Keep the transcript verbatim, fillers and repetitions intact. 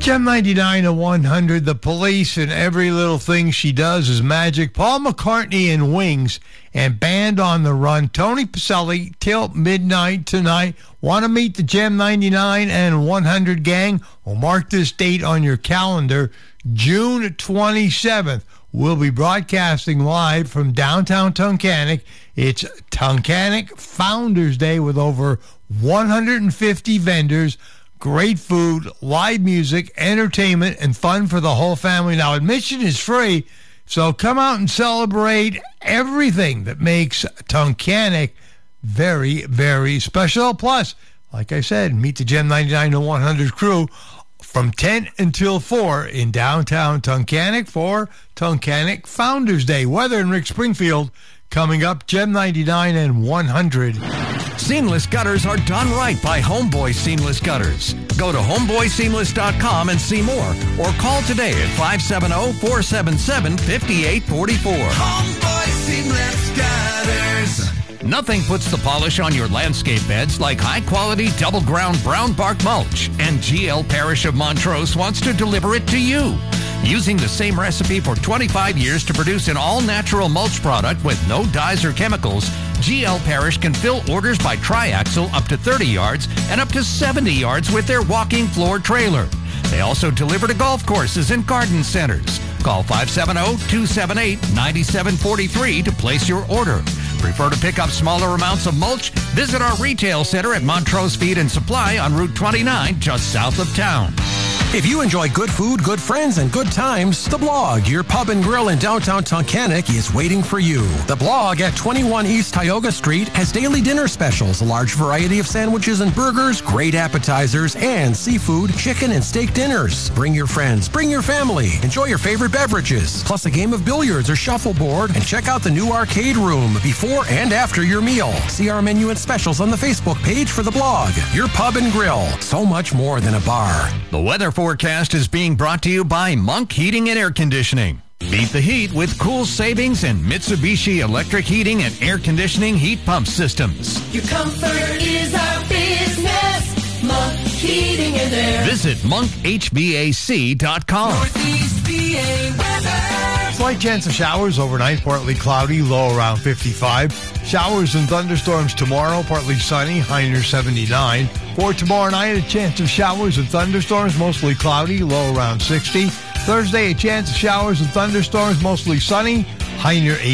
Gem ninety-nine and one hundred, The Police, and Every Little Thing She Does Is Magic. Paul McCartney and Wings and Band on the Run. Tony Pacelli till midnight tonight. Want to meet the Gem ninety-nine and one hundred gang? Well, mark this date on your calendar. June twenty-seventh. We'll be broadcasting live from downtown Tunkhannock. It's Tunkhannock Founders Day with over one hundred fifty vendors. Great food, live music, entertainment, and fun for the whole family. Now, admission is free, so come out and celebrate everything that makes Tunkhannock very, very special. Plus, like I said, meet the Gem ninety-nine and one hundred crew from ten until four in downtown Tunkhannock for Tunkhannock Founders Day. Weather in Rick Springfield coming up. Gem ninety-nine and one hundred. Seamless gutters are done right by Homeboy Seamless Gutters. Go to homeboy seamless dot com and see more, or call today at five seven zero, four seven seven, five eight four four. Homeboy Seamless Gutters. Nothing puts the polish on your landscape beds like high-quality double-ground brown bark mulch, and G L Parish of Montrose wants to deliver it to you. Using the same recipe for twenty-five years to produce an all-natural mulch product with no dyes or chemicals, G L Parish can fill orders by triaxle up to thirty yards and up to seventy yards with their walking floor trailer. They also deliver to golf courses and garden centers. Call five seven zero, two seven eight, nine seven four three to place your order. Prefer to pick up smaller amounts of mulch? Visit our retail center at Montrose Feed and Supply on Route twenty-nine, just south of town. If you enjoy good food, good friends, and good times, The Blog, your pub and grill in downtown Tunkhannock, is waiting for you. The Blog at twenty-one East Tioga Street has daily dinner specials, a large variety of sandwiches and burgers, great appetizers, and seafood, chicken, and steak dinners. Bring your friends, bring your family, enjoy your favorite beverages, plus a game of billiards or shuffleboard, and check out the new arcade room before and after your meal. See our menu and specials on the Facebook page for The Blog, your pub and grill. So much more than a bar. The weather forecast is being brought to you by Monk Heating and Air Conditioning. Beat the heat with cool savings and Mitsubishi electric heating and air conditioning heat pump systems. Your comfort is our business. Monk Heating and Air. Visit monk h b a c dot com. Northeast P A weather. Slight chance of showers overnight, partly cloudy, low around fifty-five. Showers and thunderstorms tomorrow, partly sunny, high near seventy-nine. For tomorrow night, a chance of showers and thunderstorms, mostly cloudy, low around sixty. Thursday, a chance of showers and thunderstorms, mostly sunny, high near eighty.